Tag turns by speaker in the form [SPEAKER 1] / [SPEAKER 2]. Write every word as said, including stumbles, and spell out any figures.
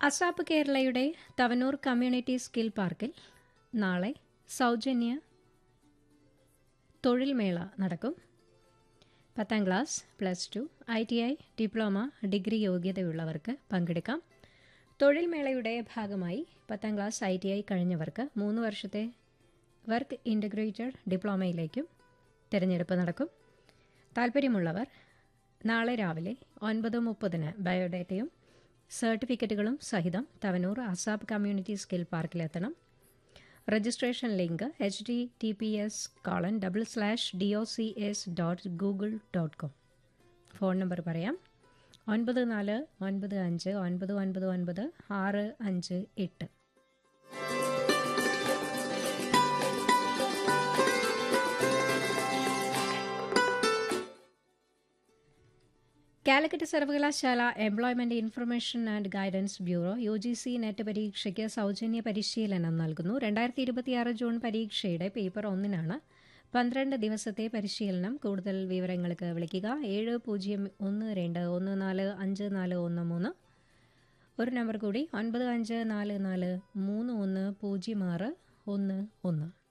[SPEAKER 1] ASAP കേരളയുടെ Thavanur community skill പാർക്കിൽ നാളെ സൗജന്യ തൊഴിൽ മേള നടക്കും. പത്താം class, plus two, I T I, diploma, degree യോഗ്യതയുള്ളവർക്ക് പങ്കെടുക്കാം. തൊഴിൽ മേളയുടെ ഭാഗമായി പത്താം ക്ലാസ്, ഐ ടി ഐ കഴിഞ്ഞവർക്ക് മൂന്ന് വർഷത്തെ വർക്ക് ഇൻ്റഗ്രേറ്റഡ് ഡിപ്ലോമയിലേക്കും തിരഞ്ഞെടുപ്പ് നടക്കും. താൽപ്പര്യമുള്ളവർ നാളെ രാവിലെ ഒൻപത് മുപ്പതിന് ബയോഡേറ്റയും സർട്ടിഫിക്കറ്റുകളും സഹിതം Thavanur ASAP community skill പാർക്കിലെത്തണം. Registration link H D T P S colon double slash D O C S dot Google dot com. Phone number പറയാം: ഒൻപത് നാല് ഒൻപത് അഞ്ച് ഒൻപത് ഒൻപത് ഒൻപത് ആറ് അഞ്ച് എട്ട്. കാലിക്കറ്റ് സർവകലാശാല employment information and guidance bureau U G C net പരീക്ഷയ്ക്ക് സൗജന്യ പരിശീലനം നൽകുന്നു. രണ്ടായിരത്തി ഇരുപത്തിയാറ് ജൂൺ പരീക്ഷയുടെ പേപ്പർ ഒന്നിനാണ്. പന്ത്രണ്ട് ദിവസത്തെ പരിശീലനം. കൂടുതൽ വിവരങ്ങൾക്ക് വിളിക്കുക ഏഴ് പൂജ്യം ഒന്ന് രണ്ട് ഒന്ന് നാല് അഞ്ച് നാല് ഒന്ന് മൂന്ന്. ഒരു നമ്പർ കൂടി ഒൻപത് അഞ്ച് നാല് നാല് മൂന്ന് ഒന്ന് പൂജ്യം ആറ് ഒന്ന് ഒന്ന്.